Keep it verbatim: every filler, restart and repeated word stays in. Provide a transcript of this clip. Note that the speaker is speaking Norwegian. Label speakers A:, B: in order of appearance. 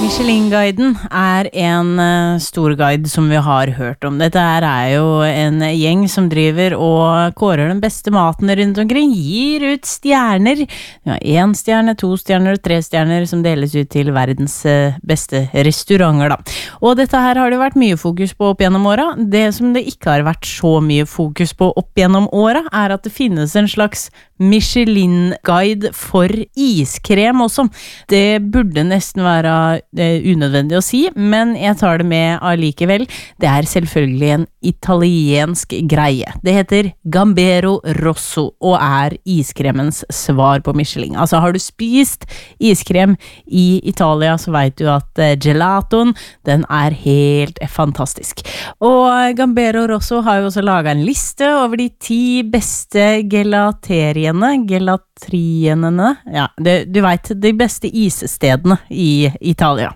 A: Michelin-guiden er en uh, stor guide som vi har hørt om. Dette her er jo en gjeng som driver og kårer den beste maten rundt omkring, gir ut stjerner. Ja, en stjerne, to stjerner og tre stjerner som deles ut til verdens uh, beste restauranter da. Og dette her har det vært mye fokus på opp gjennom åra. Det som det ikke har vært så mye fokus på opp gjennom åra, er at det finnes en slags Michelin-guide for iskrem også. Det burde nesten være eh, unødvendig å si, men jeg tar det med allikevel. Det er selvfølgelig en italiensk greie. Det heter Gambero Rosso og er iskremens svar på Michelin. Altså har du spist iskrem i Italia, så vet du at eh, gelatoen, den er helt fantastisk. Og Gambero Rosso har jo også laget en liste over de ti beste gelateriene gelatrienene, ja, det, du vet, de beste isstedene i Italia.